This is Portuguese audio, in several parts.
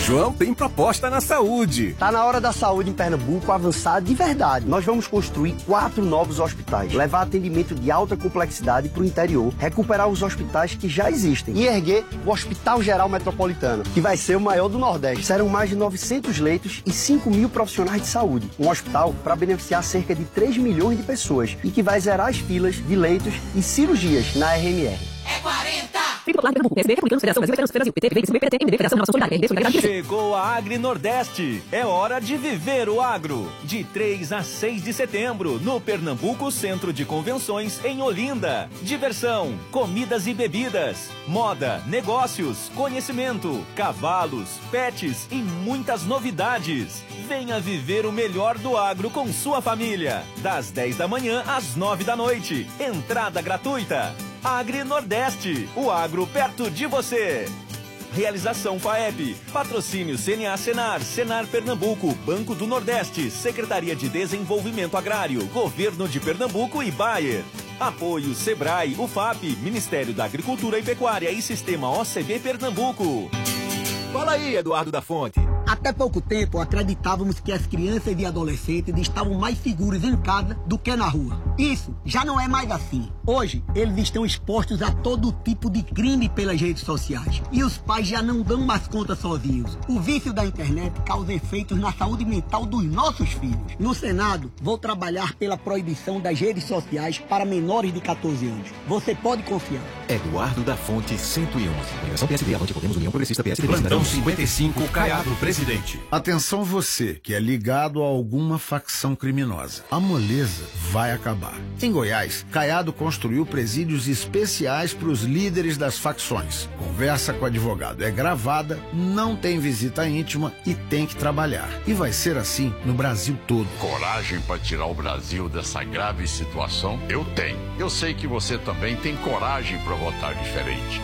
João tem proposta na saúde. Tá na hora da saúde em Pernambuco avançar de verdade. Nós vamos construir 4 novos hospitais, levar atendimento de alta complexidade para o interior, recuperar os hospitais que já existem e erguer o Hospital Geral Metropolitano, que vai ser o maior do Nordeste. Serão mais de 900 leitos e 5 mil profissionais de saúde. Um hospital para beneficiar cerca de 3 milhões de pessoas e que vai zerar as filas de leitos e cirurgias na RMR. É 40! Popular Pernambuco, PSB, Republicanos, Federação Brasil, Brasil, PT, PV, PT, MD, Federação Nacional Solidária, RD, Solidariedade. Chegou a Agri Nordeste. É hora de viver o agro. De 3 a 6 de setembro, no Pernambuco Centro de Convenções, em Olinda. Diversão, comidas e bebidas, moda, negócios, conhecimento, cavalos, pets e muitas novidades. Venha viver o melhor do agro com sua família. Das 10 da manhã às 9 da noite. Entrada gratuita. Agri Nordeste, o agro perto de você. Realização FAEP, patrocínio CNA Senar, Senar Pernambuco, Banco do Nordeste, Secretaria de Desenvolvimento Agrário, Governo de Pernambuco e Bayer. Apoio Sebrae, UFAP, Ministério da Agricultura e Pecuária e Sistema OCB Pernambuco. Fala aí, Eduardo da Fonte. Até pouco tempo, acreditávamos que as crianças e adolescentes estavam mais seguros em casa do que na rua. Isso já não é mais assim. Hoje, eles estão expostos a todo tipo de crime pelas redes sociais. E os pais já não dão mais conta sozinhos. O vício da internet causa efeitos na saúde mental dos nossos filhos. No Senado, vou trabalhar pela proibição das redes sociais para menores de 14 anos. Você pode confiar. Eduardo da Fonte, 111. União PSD, Avante Podemos, União Progressista, PSD. Plantão 55, Caiado, presidente. Atenção você, que é ligado a alguma facção criminosa. A moleza vai acabar. Em Goiás, Caiado construiu presídios especiais para os líderes das facções. Conversa com o advogado é gravada, não tem visita íntima e tem que trabalhar. E vai ser assim no Brasil todo. Coragem para tirar o Brasil dessa grave situação? Eu tenho. Eu sei que você também tem coragem para votar diferente.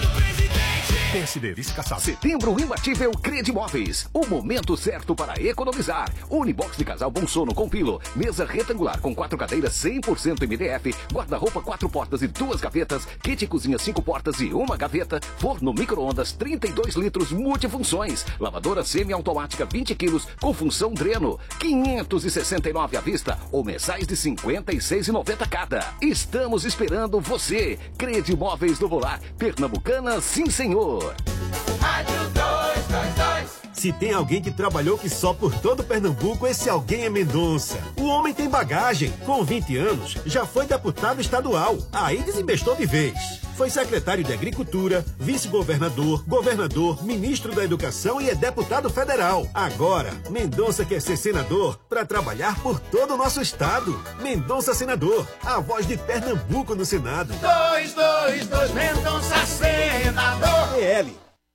PSD, vice-caçado. Setembro imbatível Credimóveis. O momento certo para economizar. Unibox de casal Bom Sono com pilo. Mesa retangular com 4 cadeiras 100% MDF. Guarda-roupa 4 portas e 2 gavetas. Kit cozinha 5 portas e 1 gaveta. Forno micro-ondas 32 litros multifunções. Lavadora semi-automática 20 quilos com função dreno. 569 à vista ou mensais de 56,90 cada. Estamos esperando você. Credimóveis do Volar. Pernambucana, sim senhor. Rádio 222. Se tem alguém que trabalhou que só por todo Pernambuco, esse alguém é Mendonça. O homem tem bagagem. Com 20 anos, já foi deputado estadual. Aí desembestou de vez. Foi secretário de Agricultura, vice-governador, governador, ministro da Educação e é deputado federal. Agora, Mendonça quer ser senador para trabalhar por todo o nosso estado. Mendonça Senador, a voz de Pernambuco no Senado. 222 Mendonça Senador. PL.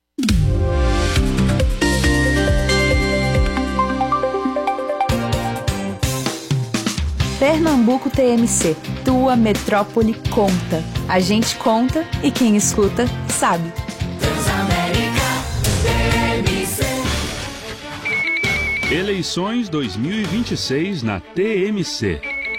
Pernambuco TMC, tua metrópole conta. A gente conta e quem escuta sabe. Transamérica TMC. Eleições 2026 na TMC.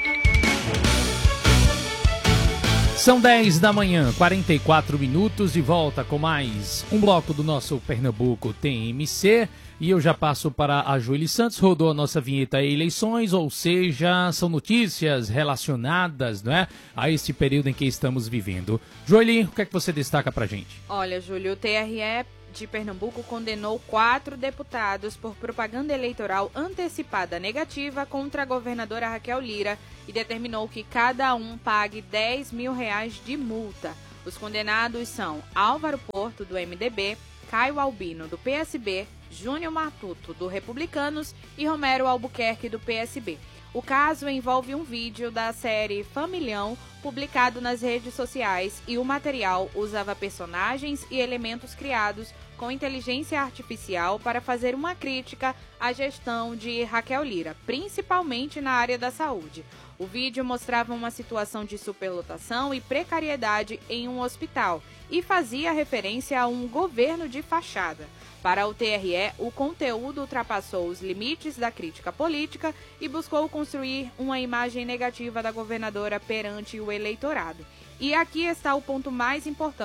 São 10 da manhã, 44 minutos, de volta com mais um bloco do nosso Pernambuco TMC. E eu já passo para a Joeli Santos, rodou a nossa vinheta eleições, ou seja, são notícias relacionadas, não é, a este período em que estamos vivendo. Joeli, o que é que você destaca pra gente? Olha, Júlio, o TRE de Pernambuco condenou 4 deputados por propaganda eleitoral antecipada negativa contra a governadora Raquel Lira e determinou que cada um pague R$10 mil de multa. Os condenados são Álvaro Porto, do MDB, Caio Albino, do PSB, Júnior Matuto, do Republicanos e Romero Albuquerque, do PSB. O caso envolve um vídeo da série Familhão, publicado nas redes sociais, e o material usava personagens e elementos criados com inteligência artificial para fazer uma crítica à gestão de Raquel Lira, principalmente na área da saúde. O vídeo mostrava uma situação de superlotação e precariedade em um hospital e fazia referência a um governo de fachada. Para o TRE, o conteúdo ultrapassou os limites da crítica política e buscou construir uma imagem negativa da governadora perante o eleitorado. E aqui está o ponto mais importante.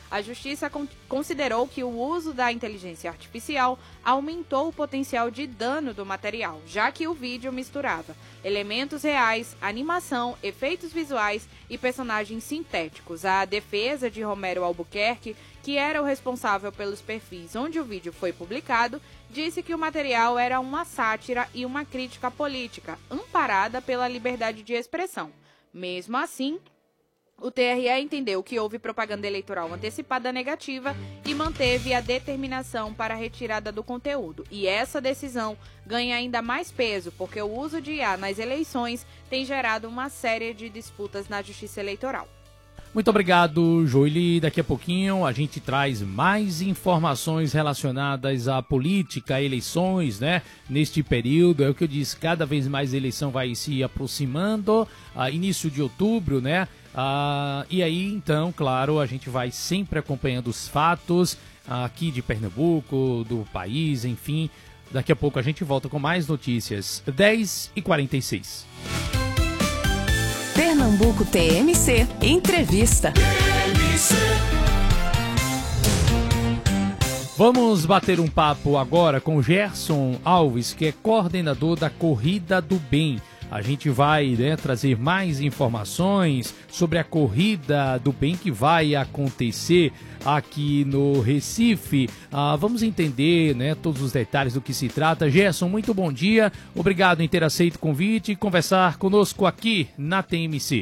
A Justiça considerou que o uso da inteligência artificial aumentou o potencial de dano do material, já que o vídeo misturava elementos reais, animação, efeitos visuais e personagens sintéticos. A defesa de Romero Albuquerque, que era o responsável pelos perfis onde o vídeo foi publicado, disse que o material era uma sátira e uma crítica política, amparada pela liberdade de expressão. Mesmo assim, o TRE entendeu que houve propaganda eleitoral antecipada negativa e manteve a determinação para a retirada do conteúdo. E essa decisão ganha ainda mais peso, porque o uso de IA nas eleições tem gerado uma série de disputas na Justiça Eleitoral. Muito obrigado, Joeli. Daqui a pouquinho a gente traz mais informações relacionadas à política, eleições, né? Neste período, é o que eu disse, cada vez mais a eleição vai se aproximando, início de outubro, né? E aí, então, claro, a gente vai sempre acompanhando os fatos aqui de Pernambuco, do país, enfim. Daqui a pouco a gente volta com mais notícias. 10h46. Pernambuco TMC Entrevista. Vamos bater um papo agora com Gerson Alves, que é coordenador da Corrida do Bem. A gente vai, né, trazer mais informações sobre a Corrida do Bem que vai acontecer aqui no Recife. Vamos entender, né, todos os detalhes do que se trata. Gerson, muito bom dia. Obrigado em ter aceito o convite e conversar conosco aqui na TMC.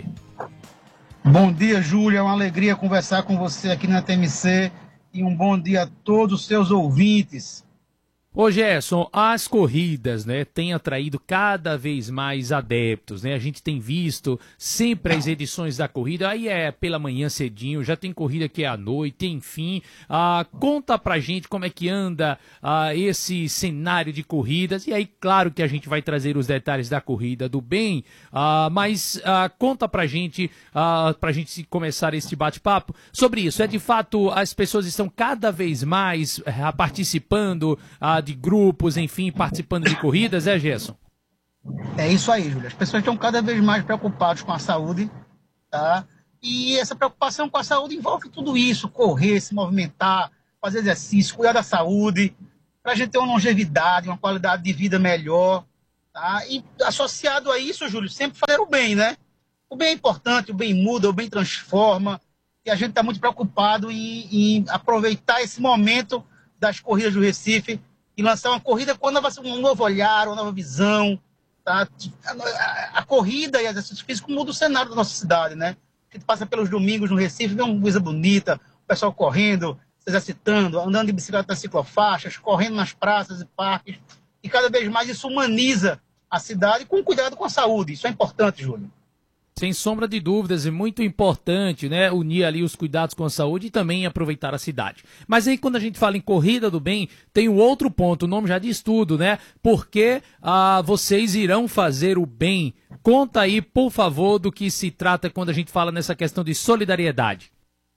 Bom dia, Júlia. É uma alegria conversar com você aqui na TMC e um bom dia a todos os seus ouvintes. Ô Gerson, as corridas, né, têm atraído cada vez mais adeptos, né? A gente tem visto sempre as edições da corrida, aí é pela manhã cedinho, já tem corrida que é à noite, enfim. Conta pra gente como é que anda esse cenário de corridas, e aí claro que a gente vai trazer os detalhes da Corrida do Bem, mas conta pra gente começar esse bate-papo sobre isso. É de fato, as pessoas estão cada vez mais participando de grupos, enfim, participando de corridas, Gerson? É isso aí, Júlia. As pessoas estão cada vez mais preocupadas com a saúde, tá? E essa preocupação com a saúde envolve tudo isso, correr, se movimentar, fazer exercício, cuidar da saúde, para a gente ter uma longevidade, uma qualidade de vida melhor, tá? E associado a isso, Júlio, sempre fazer o bem, né? O bem é importante, o bem muda, o bem transforma, e a gente está muito preocupado em aproveitar esse momento das corridas do Recife e lançar uma corrida com um novo olhar, uma nova visão. Tá? A corrida e exercício físico mudam o cenário da nossa cidade, né? A gente passa pelos domingos no Recife, vê uma coisa bonita, o pessoal correndo, se exercitando, andando de bicicleta nas ciclofaixas, correndo nas praças e parques, e cada vez mais isso humaniza a cidade com cuidado com a saúde. Isso é importante, Júlio. Sem sombra de dúvidas, é muito importante, né, unir ali os cuidados com a saúde e também aproveitar a cidade. Mas aí quando a gente fala em Corrida do Bem, tem um outro ponto, o nome já diz tudo, né? Porque vocês irão fazer o bem. Conta aí, por favor, do que se trata quando a gente fala nessa questão de solidariedade.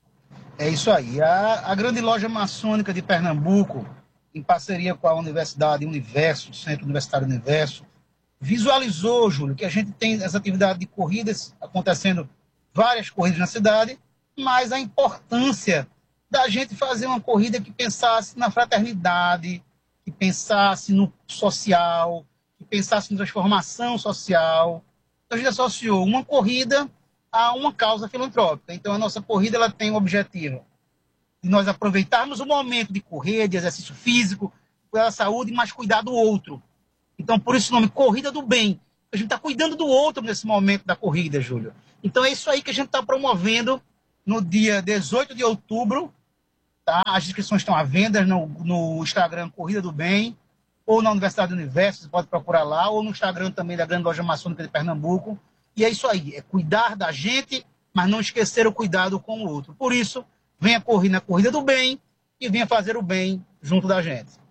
É isso aí. A grande loja maçônica de Pernambuco, em parceria com a Universidade Universo, o Centro Universitário Universo, visualizou, Júlio, que a gente tem essa atividade de corridas acontecendo, várias corridas na cidade, mas a importância da gente fazer uma corrida que pensasse na fraternidade, que pensasse no social, que pensasse na transformação social. Então a gente associou uma corrida a uma causa filantrópica. Então a nossa corrida ela tem o objetivo de nós aproveitarmos o momento de correr, de exercício físico, cuidar da saúde, mas cuidar do outro. Então, por isso o nome Corrida do Bem. A gente está cuidando do outro nesse momento da corrida, Júlio. Então, é isso aí que a gente está promovendo no dia 18 de outubro. Tá? As inscrições estão à venda no Instagram Corrida do Bem, ou na Universidade do Universo, você pode procurar lá, ou no Instagram também da Grande Loja Maçônica de Pernambuco. E é isso aí, é cuidar da gente, mas não esquecer o cuidado com o outro. Por isso, venha correr na Corrida do Bem e venha fazer o bem junto da gente.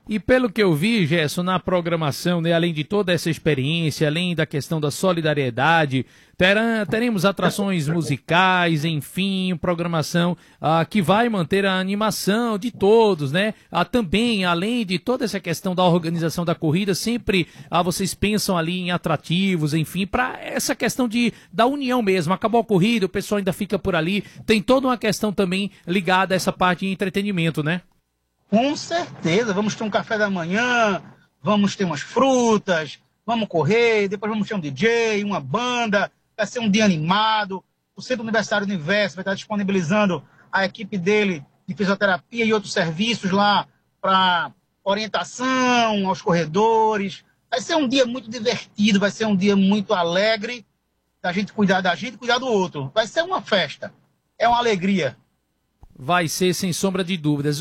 E pelo que eu vi, Gerson, na programação, né, além de toda essa experiência, além da questão da solidariedade, teremos atrações musicais, enfim, programação que vai manter a animação de todos, né? Também, além de toda essa questão da organização da corrida, sempre vocês pensam ali em atrativos, enfim, para essa questão da união mesmo. Acabou a corrida, o pessoal ainda fica por ali. Tem toda uma questão também ligada a essa parte de entretenimento, né? Com certeza, vamos ter um café da manhã, vamos ter umas frutas, vamos correr, depois vamos ter um DJ, uma banda, vai ser um dia animado. O Centro Universitário Universo vai estar disponibilizando a equipe dele de fisioterapia e outros serviços lá para orientação aos corredores. Vai ser um dia muito divertido, vai ser um dia muito alegre, da gente cuidar da gente e cuidar do outro. Vai ser uma festa, é uma alegria. Vai ser, sem sombra de dúvidas.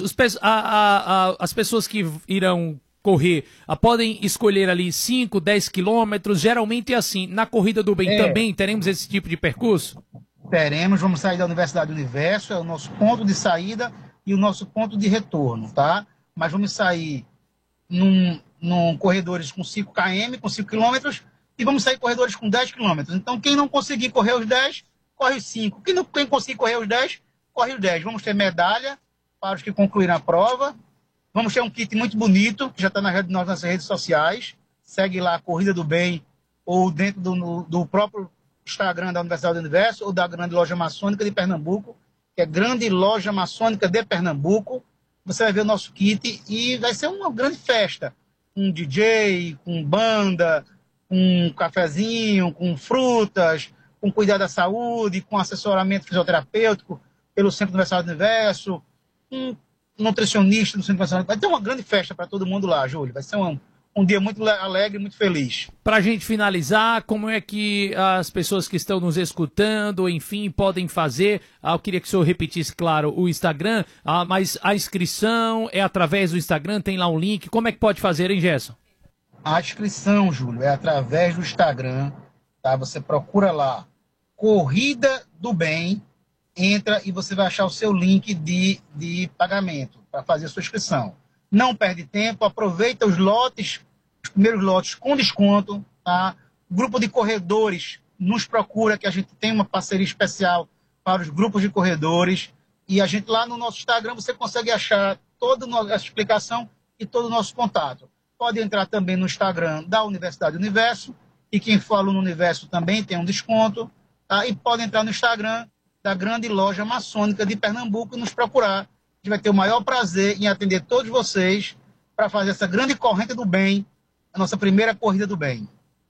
As pessoas que irão correr podem escolher ali 5, 10 quilômetros. Geralmente é assim. Na Corrida do Bem também teremos esse tipo de percurso? Teremos, vamos sair da Universidade do Universo, é o nosso ponto de saída e o nosso ponto de retorno, tá? Mas vamos sair num corredores com 5 km, com 5 quilômetros, e vamos sair corredores com 10 quilômetros. Então, quem não conseguir correr os 10, corre os 5. Quem conseguir correr os 10, corre os 10. Vamos ter medalha para os que concluíram a prova. Vamos ter um kit muito bonito, que já está nas nossas redes sociais. Segue lá a Corrida do Bem, ou dentro do próprio Instagram da Universidade do Universo, ou da Grande Loja Maçônica de Pernambuco, que é Grande Loja Maçônica de Pernambuco. Você vai ver o nosso kit e vai ser uma grande festa. Um DJ, com banda, com um cafezinho, com frutas, com cuidado da saúde, com assessoramento fisioterapêutico pelo Centro Universitário do Universo, um nutricionista do Centro Universitário. Vai ter uma grande festa para todo mundo lá, Júlio. Vai ser um dia muito alegre e muito feliz. Para a gente finalizar, como é que as pessoas que estão nos escutando, enfim, podem fazer? Eu queria que o senhor repetisse, claro, o Instagram, mas a inscrição é através do Instagram, tem lá um link. Como é que pode fazer, hein, Gerson? A inscrição, Júlio, é através do Instagram, tá? Você procura lá, Corrida do Bem, entra e você vai achar o seu link de pagamento para fazer a sua inscrição. Não perde tempo, aproveita os primeiros lotes com desconto, tá? O grupo de corredores nos procura, que a gente tem uma parceria especial para os grupos de corredores, e a gente lá no nosso Instagram você consegue achar toda a explicação e todo o nosso contato. Pode entrar também no Instagram da Universidade do Universo, e quem for aluno no Universo também tem um desconto, tá? E pode entrar no Instagram da Grande Loja Maçônica de Pernambuco e nos procurar. A gente vai ter o maior prazer em atender todos vocês para fazer essa grande corrente do bem, a nossa primeira Corrida do Bem.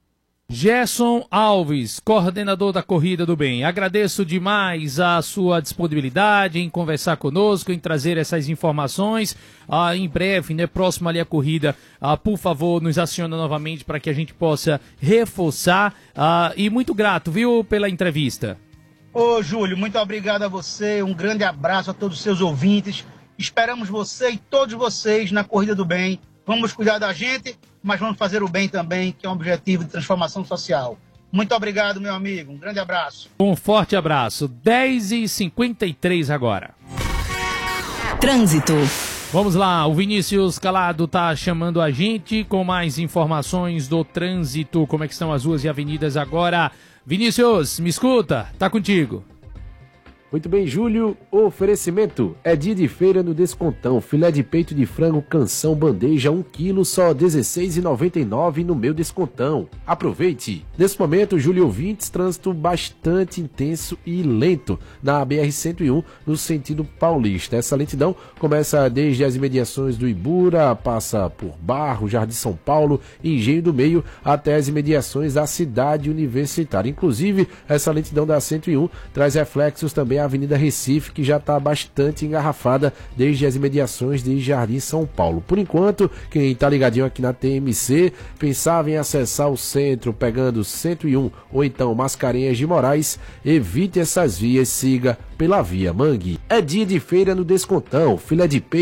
Gerson Alves, coordenador da Corrida do Bem. Agradeço demais a sua disponibilidade em conversar conosco, em trazer essas informações. Em breve, né, próximo ali a corrida, por favor, nos aciona novamente para que a gente possa reforçar. E muito grato, viu, pela entrevista. Ô, Júlio, muito obrigado a você, um grande abraço a todos os seus ouvintes. Esperamos você e todos vocês na Corrida do Bem. Vamos cuidar da gente, mas vamos fazer o bem também, que é um objetivo de transformação social. Muito obrigado, meu amigo. Um grande abraço. Um forte abraço. 10h53 agora. Trânsito. Vamos lá, o Vinícius Calado tá chamando a gente com mais informações do trânsito. Como é que estão as ruas e avenidas agora? Vinícius, me escuta, tá contigo. Muito bem, Júlio. Oferecimento é dia de feira no Descontão. Filé de peito de frango canção bandeja 1 kg só R$16,99 no meu Descontão. Aproveite. Nesse momento, Júlio ouvintes, trânsito bastante intenso e lento na BR-101 no sentido paulista. Essa lentidão começa desde as imediações do Ibura, passa por Barro, Jardim São Paulo e Engenho do Meio até as imediações da cidade universitária. Inclusive, essa lentidão da 101 traz reflexos também à Avenida Recife, que já está bastante engarrafada desde as imediações de Jardim São Paulo. Por enquanto, quem está ligadinho aqui na TMC, pensava em acessar o centro pegando 101 ou então Mascarenhas de Moraes, evite essas vias, siga pela Via Mangue. É dia de feira no Descontão, filé de peito